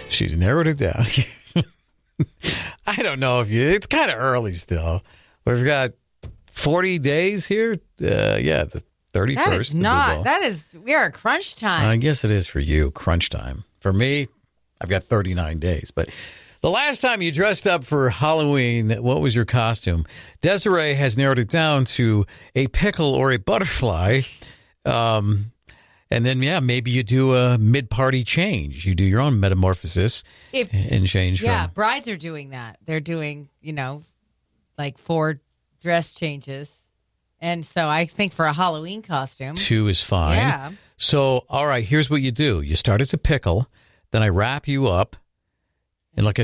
She's narrowed it down. I don't know if it's kind of early still. We've got 40 days here. The 31st. We are at crunch time. I guess it is for you, crunch time. For me, I've got 39 days. But the last time you dressed up for Halloween, what was your costume? Desiree has narrowed it down to a pickle or a butterfly. And then, maybe you do a mid-party change. You do your own metamorphosis and change. Yeah, brides are doing that. They're doing, like 4 dress changes. And so I think for a Halloween costume, 2 is fine. Yeah. So, all right, here's what you do. You start as a pickle, then I wrap you up in like a